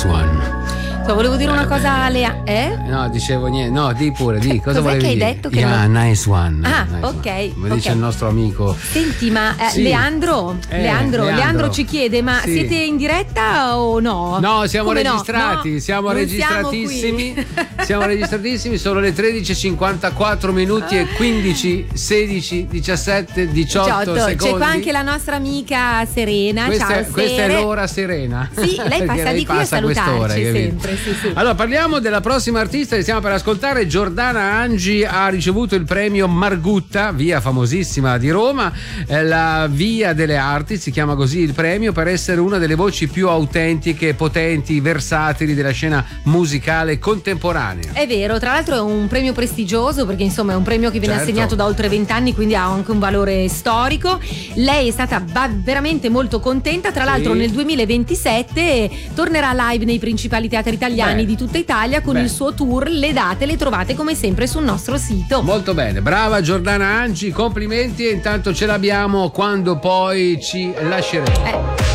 nice one. Volevo dire una cosa No, dicevo niente. No, di pure, di cosa volevi che hai dire? detto? Che Yeah, nice one. Ah, nice ok. One. Come dice il nostro amico. Senti, ma Sì. Leandro ci chiede: ma sì. siete in diretta o no? No, siamo Come registrati, no? siamo Non registratissimi. Siamo qui. Siamo registratissimi, sono le 13:54 minuti e 15, 16, 17, 18 secondi. C'è qua anche la nostra amica Serena. Ciao, questa è l'ora serena. Sì, lei passa di qui a salutarci sempre. Sì. Allora, parliamo della prossima artista che stiamo per ascoltare. Giordana Angi ha ricevuto il premio Margutta, via famosissima di Roma, la Via delle Arti, si chiama così il premio, per essere una delle voci più autentiche, potenti, versatili della scena musicale contemporanea. È vero, tra l'altro è un premio prestigioso perché insomma è un premio che viene assegnato da oltre 20 anni, quindi ha anche un valore storico. Lei è stata veramente molto contenta, tra l'altro nel 2027 tornerà live nei principali teatri italiani di tutta Italia con il suo tour. Le date le trovate come sempre sul nostro sito. Molto bene, brava Giordana Angi, complimenti, e intanto ce l'abbiamo quando poi ci lasceremo.